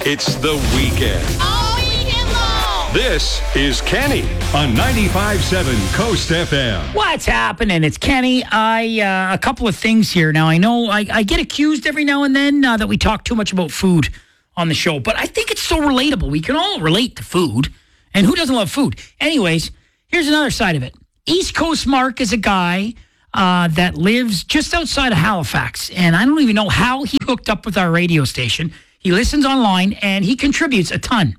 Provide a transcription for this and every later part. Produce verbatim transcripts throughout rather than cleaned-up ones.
It's the weekend. All weekend long. This is Kenny on ninety-five point seven Coast F M. What's happening? It's Kenny. I uh, a couple of things here. Now, I know I, I get accused every now and then uh, that we talk too much about food on the show, but I think it's so relatable. We can all relate to food, and who doesn't love food? Anyways, here's another side of it. East Coast Mark is a guy uh, that lives just outside of Halifax, and I don't even know how he hooked up with our radio station. He listens online, and he contributes a ton.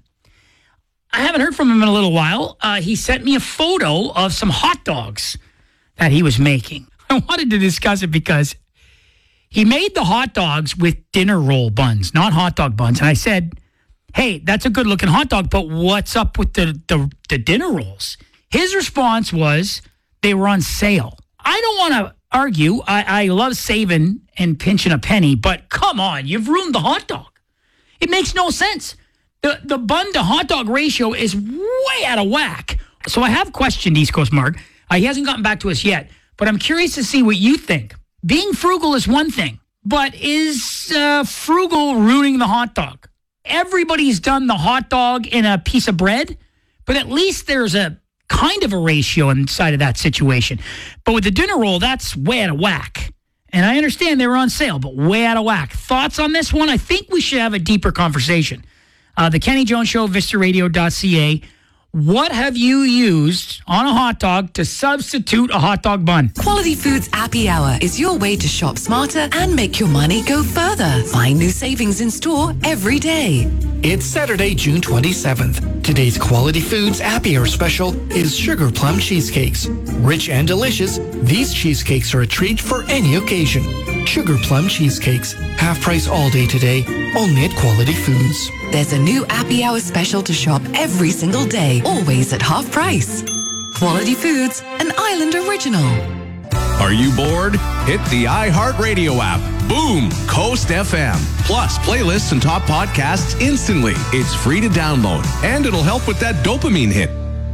I haven't heard from him in a little while. Uh, he sent me a photo of some hot dogs that he was making. I wanted to discuss it because he made the hot dogs with dinner roll buns, not hot dog buns. And I said, hey, that's a good looking hot dog, but what's up with the, the, the dinner rolls? His response was they were on sale. I don't want to argue. I, I love saving and pinching a penny, but come on, you've ruined the hot dog. It makes no sense. The the bun to hot dog ratio is way out of whack. So I have questioned East Coast Mark. Uh, he hasn't gotten back to us yet, but I'm curious to see what you think. Being frugal is one thing, but is uh, frugal ruining the hot dog? Everybody's done the hot dog in a piece of bread, but at least there's a kind of a ratio inside of that situation. But with the dinner roll, that's way out of whack. And I understand they were on sale, but way out of whack. Thoughts on this one? I think we should have a deeper conversation. Uh, the Kenny Jones Show, vista radio dot c a. What have you used on a hot dog to substitute a hot dog bun? Quality Foods Happy Hour is your way to shop smarter and make your money go further. Find new savings in store every day. It's Saturday, June twenty-seventh. Today's Quality Foods Happy Hour special is Sugar Plum Cheesecakes. Rich and delicious, these cheesecakes are a treat for any occasion. Sugar Plum Cheesecakes, half price all day today, only at Quality Foods. There's a new Happy Hour special to shop every single day, always at half price. Quality Foods, an Island original. Are you bored? Hit the iHeartRadio app. Boom! Coast F M. Plus, playlists and top podcasts instantly. It's free to download, and it'll help with that dopamine hit.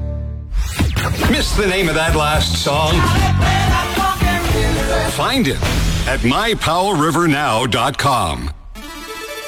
Missed the name of that last song? Find it at my powell river now dot com.